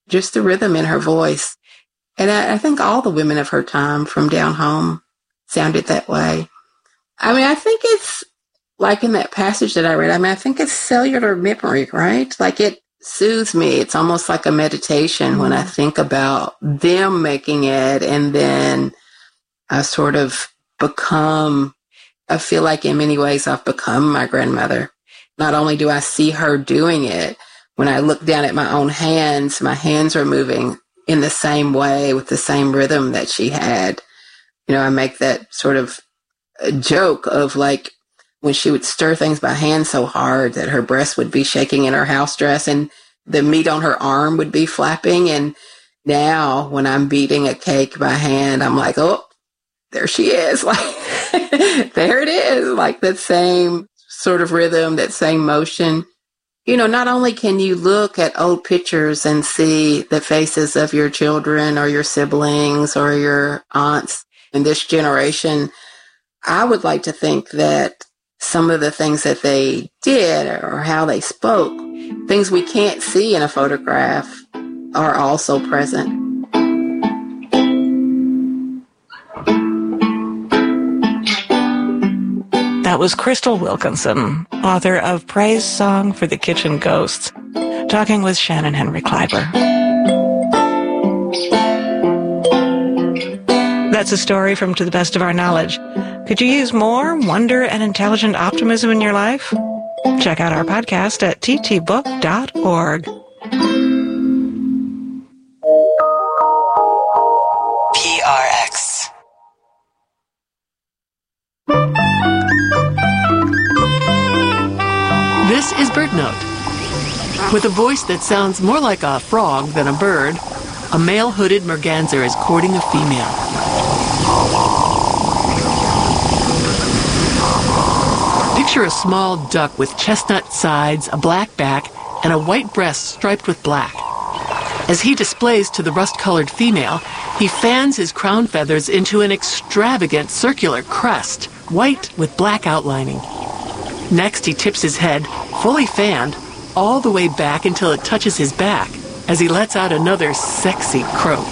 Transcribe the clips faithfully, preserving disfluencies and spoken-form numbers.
just the rhythm in her voice. And I, I think all the women of her time from down home sounded that way. I mean, I think it's like in that passage that I read, I mean, I think it's cellular memory, right? Like it soothes me. It's almost like a meditation when I think about them making it, and then I sort of become, I feel like in many ways I've become my grandmother. Not only do I see her doing it, when I look down at my own hands, my hands are moving in the same way with the same rhythm that she had. You know, I make that sort of a joke of like when she would stir things by hand so hard that her breasts would be shaking in her house dress and the meat on her arm would be flapping. And now when I'm beating a cake by hand, I'm like, oh, there she is. Like, there it is. Like that same sort of rhythm, that same motion. You know, not only can you look at old pictures and see the faces of your children or your siblings or your aunts in this generation, I would like to think that some of the things that they did or how they spoke, things we can't see in a photograph, are also present. That was Crystal Wilkinson, author of Praise Song for the Kitchen Ghosts, talking with Shannon Henry Kleiber. That's a story from To the Best of Our Knowledge. Could you use more wonder and intelligent optimism in your life? Check out our podcast at t t book dot org. P R X. This is BirdNote. With a voice that sounds more like a frog than a bird, a male hooded merganser is courting a female. Picture a small duck with chestnut sides, a black back, and a white breast striped with black. As he displays to the rust-colored female, he fans his crown feathers into an extravagant circular crest, white with black outlining. Next, he tips his head, fully fanned, all the way back until it touches his back, as he lets out another sexy croak.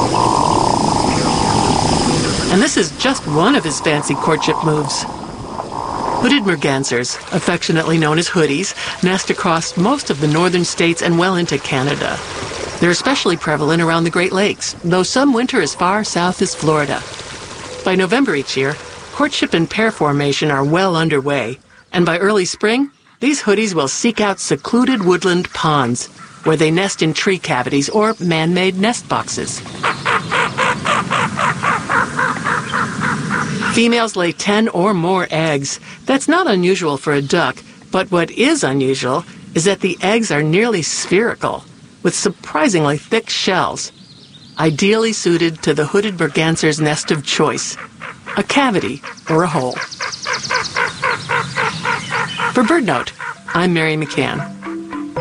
And this is just one of his fancy courtship moves. Hooded mergansers, affectionately known as hoodies, nest across most of the northern states and well into Canada. They're especially prevalent around the Great Lakes, though some winter as far south as Florida. By November each year, courtship and pair formation are well underway, and by early spring, these hoodies will seek out secluded woodland ponds, where they nest in tree cavities or man-made nest boxes. Females lay ten or more eggs. That's not unusual for a duck, but what is unusual is that the eggs are nearly spherical, with surprisingly thick shells, ideally suited to the hooded merganser's nest of choice, a cavity or a hole. For BirdNote, I'm Mary McCann.